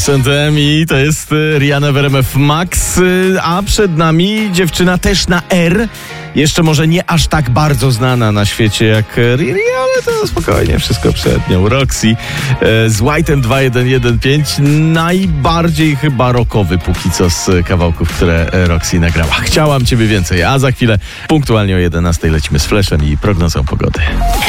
S&M i to jest Rihanna w RMF Max, a przed nami dziewczyna też na R. Jeszcze może nie aż tak bardzo znana na świecie jak Riri, ale to spokojnie, wszystko przed nią. Roxy z White'em 2115, najbardziej chyba rockowy póki co z kawałków, które Roxy nagrała. Chciałam Ciebie więcej, a za chwilę punktualnie o 11 lecimy z Flashem i prognozą pogody.